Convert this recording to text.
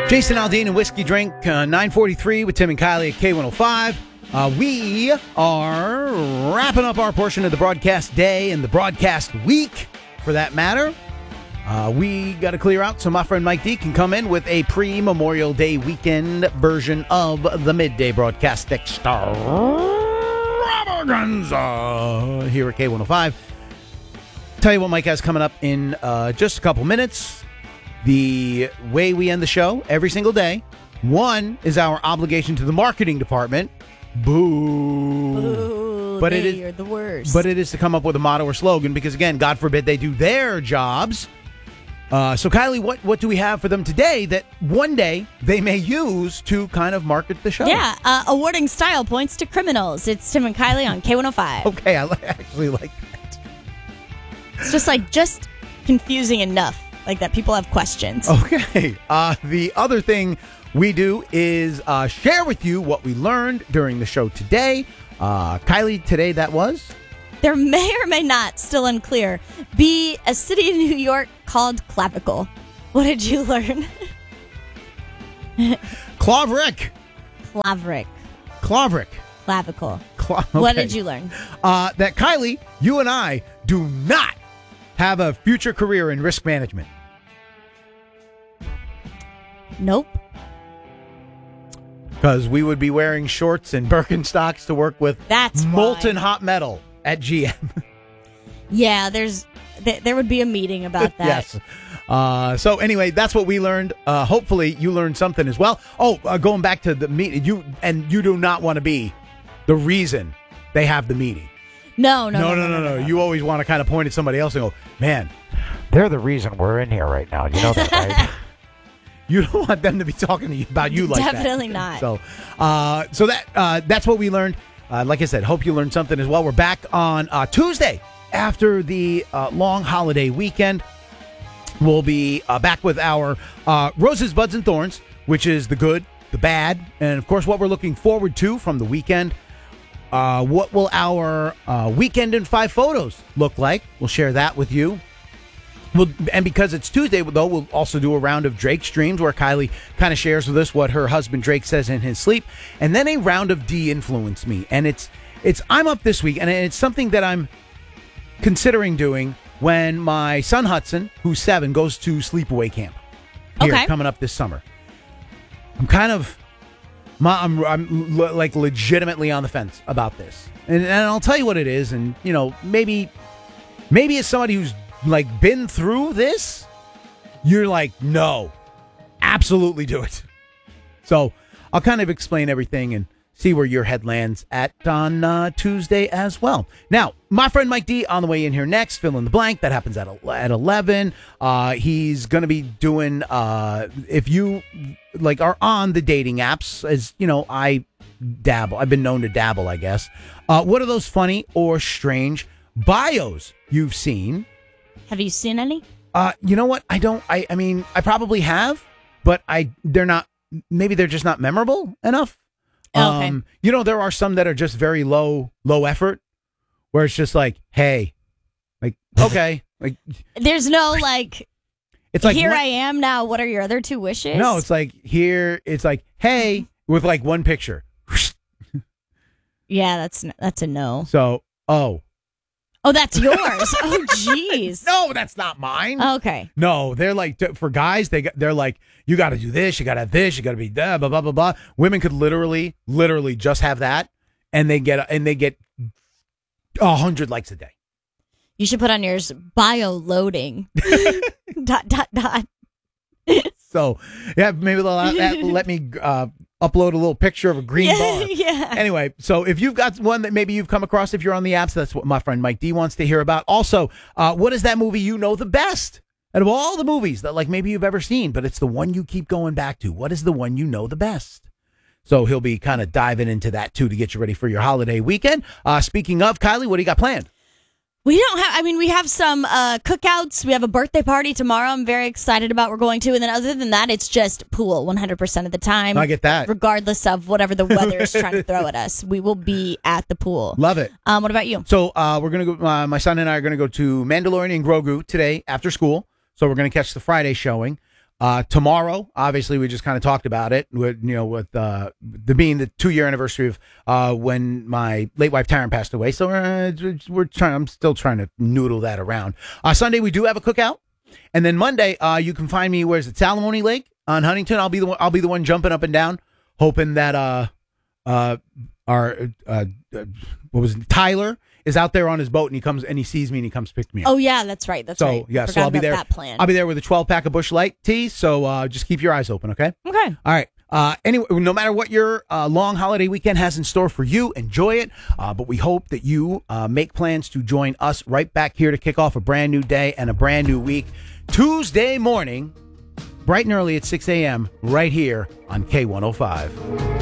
Jason Aldean and Whiskey Drink, 943 with Tim and Kylie at K105. We are wrapping up our portion of the broadcast day and the broadcast week, for that matter. We got to clear out so my friend Mike D can come in with a pre-Memorial Day weekend version of the midday broadcast extravaganza here at K105. Tell you what Mike has coming up in just a couple minutes. The way we end the show every single day. One is our obligation to the marketing department. Boo. But you're the worst. But it is to come up with a motto or slogan because, again, God forbid they do their jobs. So, Kylie, what do we have for them today that one day they may use to kind of market the show? Yeah, awarding style points to criminals. It's Tim and Kylie on K105. Okay, I actually like that. It's just confusing enough. Like that people have questions. Okay. The other thing we do is share with you what we learned during the show today. Kylie, today that was? There may or may not, still unclear, be a city in New York called Clavicle. What did you learn? Claverick. Clavicle. Okay. What did you learn? That Kylie, you and I do not have a future career in risk management. Nope. Because we would be wearing shorts and Birkenstocks to work with molten hot metal at GM. Yeah, there would be a meeting about that. Yes. So anyway, that's what we learned. Hopefully you learned something as well. Going back to the meeting, you do not want to be the reason they have the meeting. No. You always want to kind of point at somebody else and go, man, they're the reason we're in here right now. You know that, right? You don't want them to be talking to you about you like Definitely that. not. So that's what we learned. Like I said, hope you learned something as well. We're back on Tuesday after the long holiday weekend. We'll be back with our Roses, Buds, and Thorns, which is the good, the bad, and of course what we're looking forward to from the weekend. What will our weekend in 5 photos look like? We'll share that with you. And because it's Tuesday, though, we'll also do a round of Drake's Dreams where Kylie kind of shares with us what her husband Drake says in his sleep. And then a round of De-Influence Me. And it's I'm up this week, and it's something that I'm considering doing when my son Hudson, who's 7, goes to sleepaway camp here coming up this summer. I'm like legitimately on the fence about this. And I'll tell you what it is. And, you know, maybe as somebody who's like been through this, you're like, no, absolutely do it. So I'll kind of explain everything and see where your head lands at on Tuesday as well. Now, my friend Mike D on the way in here next, fill in the blank. That happens at 11. He's going to be doing, if you like are on the dating apps, as you know, I dabble. I've been known to dabble, I guess. What are those funny or strange bios you've seen? Have you seen any? You know what? I don't. I mean, I probably have, but they're not. Maybe they're just not memorable enough. Okay. You know, there are some that are just very low effort, where it's just like, hey, like, okay, like. There's no like. It's like here I am now. What are your other 2 wishes? No, it's like here. It's like, hey, with like one picture. Yeah, that's a no. So, Oh, that's yours. Oh, jeez. No, that's not mine. Okay. No, they're like, for guys, they're like, you got to do this, you got to have this, you got to be blah, blah, blah, blah, blah. Women could literally just have that, and they get 100 likes a day. You should put on yours, bio loading. ... So, yeah, maybe they'll let me upload a little picture of a green bar. Yeah. Anyway, so if you've got one that maybe you've come across if you're on the apps, that's what my friend Mike D wants to hear about. Also, what is that movie you know the best? Out of all the movies that like maybe you've ever seen, but it's the one you keep going back to. What is the one you know the best? So he'll be kind of diving into that too to get you ready for your holiday weekend. Speaking of, Kylie, what do you got planned? We have some cookouts. We have a birthday party tomorrow I'm very excited about we're going to. And then other than that, it's just pool 100% of the time. I get that. Regardless of whatever the weather is trying to throw at us. We will be at the pool. Love it. What about you? So we're going to go, my son and I are going to go to Mandalorian and Grogu today after school. So we're going to catch the Friday showing. Tomorrow, obviously, we just kind of talked about it with the being the 2-year anniversary of when my late wife Taryn passed away. So I'm still trying to noodle that around. Sunday we do have a cookout, and then Monday you can find me. Where's it? Salamone Lake on Huntington. I'll be the one jumping up and down, hoping that Tyler is out there on his boat, and he sees me and he comes pick me up. Oh yeah, that's right. That's right. Yeah, so I'll be there. That plan. I'll be there with a 12-pack of Busch Light tea. So just keep your eyes open, okay? Okay. All right. Anyway, no matter what your long holiday weekend has in store for you, enjoy it. But we hope that you make plans to join us right back here to kick off a brand new day and a brand new week, Tuesday morning, bright and early at 6 a.m. right here on K105.